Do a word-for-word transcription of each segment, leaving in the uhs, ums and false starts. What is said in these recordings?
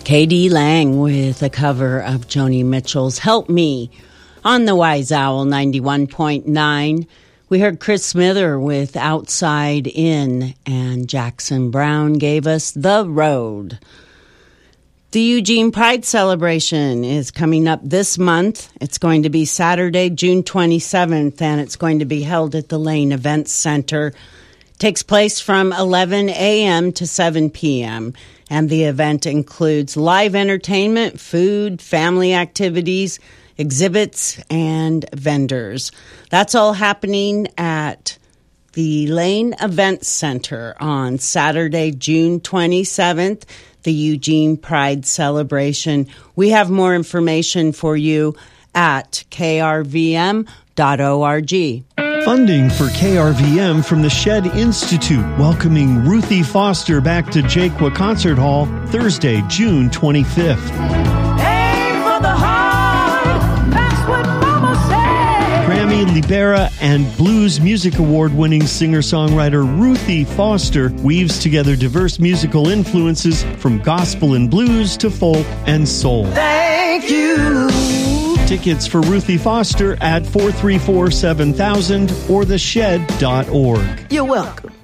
K D Lang with a cover of Joni Mitchell's Help Me on the Wise Owl ninety-one point nine. We heard Chris Smither with Outside In, and Jackson Brown gave us The Road. The Eugene Pride Celebration is coming up this month. It's going to be Saturday, June twenty-seventh, and it's going to be held at the Lane Events Center. It takes place from eleven a.m. to seven p.m., and the event includes live entertainment, food, family activities, exhibits, and vendors. That's all happening at the Lane Events Center on Saturday, June twenty-seventh, the Eugene Pride Celebration. We have more information for you at k r v m dot org. Funding for K R V M from the Shed Institute, welcoming Ruthie Foster back to Jaquaa Concert Hall Thursday, June twenty-fifth. Aim for the heart, that's what Mama said. Grammy, Libera, and Blues Music Award-winning singer-songwriter Ruthie Foster weaves together diverse musical influences from gospel and blues to folk and soul. Thank you. Tickets for Ruthie Foster at four three four, seven thousand or the shed dot org. You're welcome.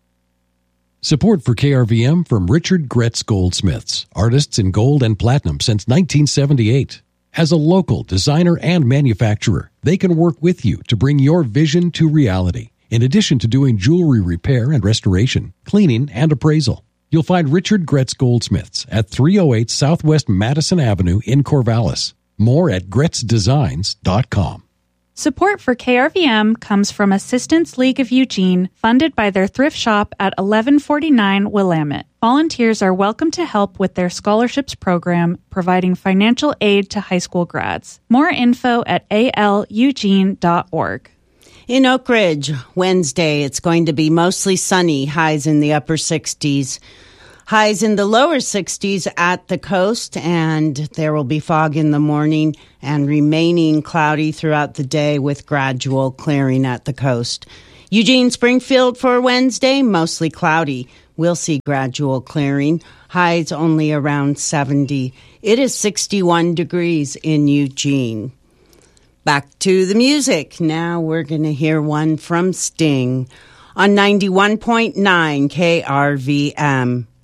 Support for K R V M from Richard Gretz Goldsmiths, artists in gold and platinum since nineteen seventy-eight. As a local designer and manufacturer, they can work with you to bring your vision to reality. In addition to doing jewelry repair and restoration, cleaning, and appraisal. You'll find Richard Gretz Goldsmiths at three oh eight Southwest Madison Avenue in Corvallis. More at gretz designs dot com. Support for K R V M comes from Assistance League of Eugene, funded by their thrift shop at eleven forty-nine Willamette. Volunteers are welcome to help with their scholarships program, providing financial aid to high school grads. More info at a l eugene dot org. In Oak Ridge, Wednesday, it's going to be mostly sunny, highs in the upper sixties. Highs in the lower sixties at the coast, and there will be fog in the morning and remaining cloudy throughout the day with gradual clearing at the coast. Eugene Springfield for Wednesday, mostly cloudy. We'll see gradual clearing. Highs only around seventy. It is sixty-one degrees in Eugene. Back to the music. Now we're going to hear one from Sting on ninety-one point nine K R V M.